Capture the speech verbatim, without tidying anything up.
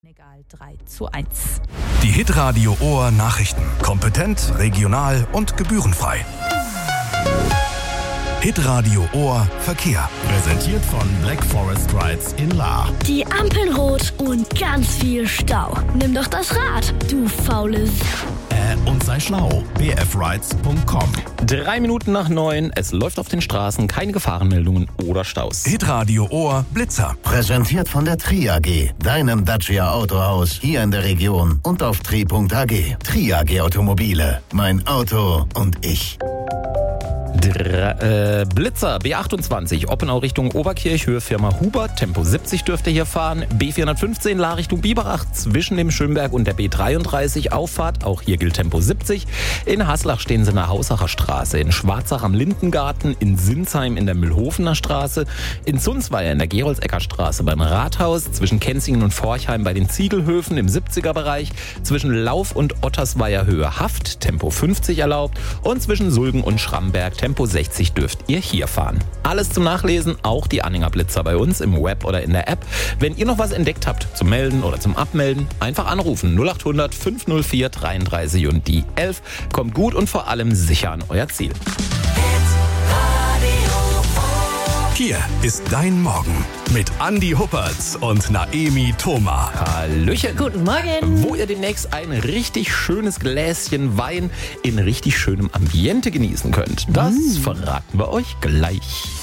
Egal, drei zu eins. Die Hitradio Ohr Nachrichten. Kompetent, regional und gebührenfrei. Hitradio Ohr Verkehr. Präsentiert von Black Forest Rides in Lahr. Die Ampeln rot und ganz viel Stau. Nimm doch das Rad, du faule S***. Äh, und sei schlau. b f rides punkt com. Drei Minuten nach neun. Es läuft auf den Straßen. Keine Gefahrenmeldungen oder Staus. Hitradio Ohr Blitzer. Präsentiert von der Tri A G, deinem Dacia Autohaus hier in der Region und auf tri punkt a g. Tri A G Automobile. Mein Auto und ich. Dr- äh, Blitzer B achtundzwanzig, Oppenau Richtung Oberkirchhöhe, Firma Huber, Tempo siebzig dürfte hier fahren. B vierhundertfünfzehn Lahr Richtung Biberach zwischen dem Schönberg und der B dreiunddreißig Auffahrt, auch hier gilt Tempo siebzig. In Haslach stehen sie in der Hausacher Straße, in Schwarzach am Lindengarten, in Sinsheim in der Mühlhofener Straße, in Zunzweier in der Geroldsecker Straße beim Rathaus, zwischen Kenzingen und Forchheim bei den Ziegelhöfen im siebziger Bereich, zwischen Lauf und Ottersweier Höhe Haft, Tempo fünfzig erlaubt und zwischen Sulgen und Schramberg, Tempo sechzig dürft ihr hier fahren. Alles zum Nachlesen, auch die Anhänger Blitzer bei uns im Web oder in der App. Wenn ihr noch was entdeckt habt zum Melden oder zum Abmelden, einfach anrufen null acht hundert fünf null vier dreiunddreißig und die elf. Kommt gut und vor allem sicher an euer Ziel. Hier ist dein Morgen mit Andi Huppertz und Naemi Thoma. Hallöchen. Guten Morgen. Wo ihr demnächst ein richtig schönes Gläschen Wein in richtig schönem Ambiente genießen könnt. Das verraten wir euch gleich.